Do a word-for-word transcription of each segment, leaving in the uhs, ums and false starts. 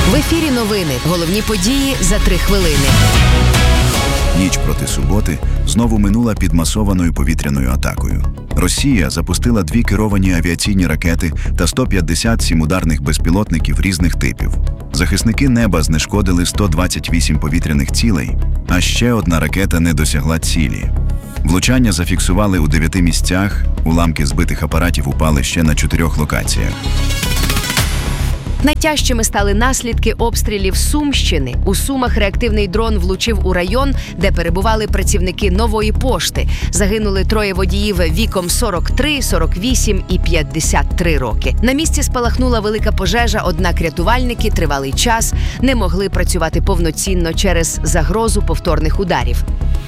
В ефірі новини. Головні події за три хвилини. Ніч проти суботи знову минула під масованою повітряною атакою. Росія запустила дві керовані авіаційні ракети та сто п'ятдесят сім ударних безпілотників різних типів. Захисники неба знешкодили сто двадцять вісім повітряних цілей, а ще одна ракета не досягла цілі. Влучання зафіксували у дев'яти місцях, уламки збитих апаратів упали ще на чотирьох локаціях. Найтяжчими стали наслідки обстрілів Сумщини. У Сумах реактивний дрон влучив у район, де перебували працівники Нової пошти. Загинули троє водіїв віком сорок три, сорок вісім і п'ятдесят три роки. На місці спалахнула велика пожежа, однак рятувальники тривалий час не могли працювати повноцінно через загрозу повторних ударів.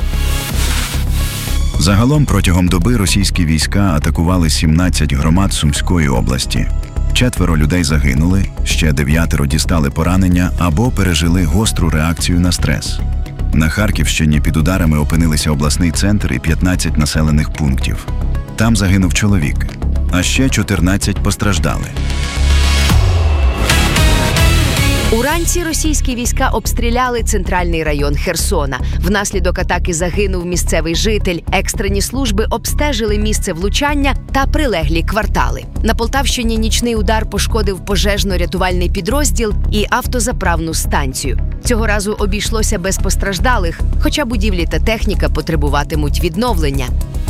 Загалом протягом доби російські війська атакували сімнадцять громад Сумської області. Четверо людей загинули, ще дев'ятеро дістали поранення або пережили гостру реакцію на стрес. На Харківщині під ударами опинилися обласний центр і п'ятнадцять населених пунктів. Там загинув чоловік, а ще чотирнадцять постраждали. Уранці російські війська обстріляли центральний район Херсона. Внаслідок атаки загинув місцевий житель. Екстрені служби обстежили місце влучання та прилеглі квартали. На Полтавщині нічний удар пошкодив пожежно-рятувальний підрозділ і автозаправну станцію. Цього разу обійшлося без постраждалих, хоча будівлі та техніка потребуватимуть відновлення.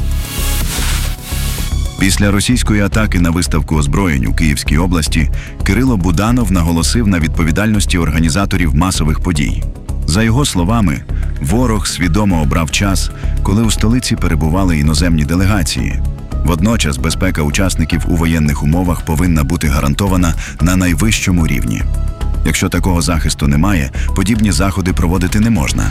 Після російської атаки на виставку озброєнь у Київській області Кирило Буданов наголосив на відповідальності організаторів масових подій. За його словами, ворог свідомо обрав час, коли у столиці перебували іноземні делегації. Водночас безпека учасників у воєнних умовах повинна бути гарантована на найвищому рівні. Якщо такого захисту немає, подібні заходи проводити не можна.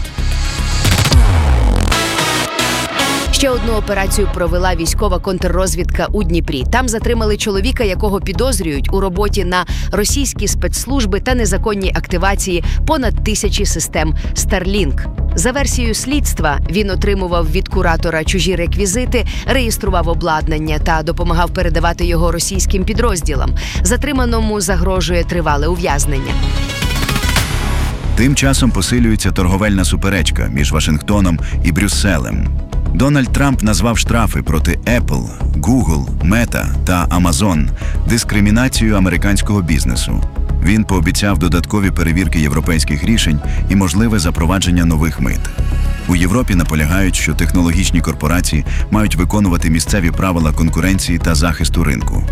Ще одну операцію провела військова контррозвідка у Дніпрі. Там затримали чоловіка, якого підозрюють у роботі на російські спецслужби та незаконній активації понад тисячі систем Starlink. За версією слідства, він отримував від куратора чужі реквізити, реєстрував обладнання та допомагав передавати його російським підрозділам. Затриманому загрожує тривале ув'язнення. Тим часом посилюється торговельна суперечка між Вашингтоном і Брюсселем. Дональд Трамп назвав штрафи проти Apple, Google, Meta та Amazon дискримінацією американського бізнесу. Він пообіцяв додаткові перевірки європейських рішень і можливе запровадження нових мит. У Європі наполягають, що технологічні корпорації мають виконувати місцеві правила конкуренції та захисту ринку.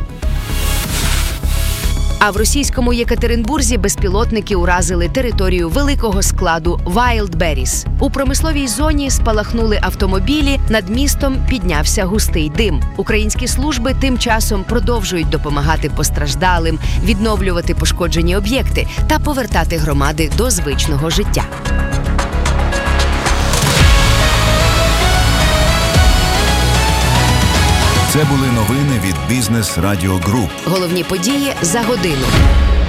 А в російському Єкатеринбурзі безпілотники уразили територію великого складу Wildberries. У промисловій зоні спалахнули автомобілі, над містом піднявся густий дим. Українські служби тим часом продовжують допомагати постраждалим, відновлювати пошкоджені об'єкти та повертати громади до звичного життя. Це були новини від Бізнес Радіо Груп. Головні події за годину.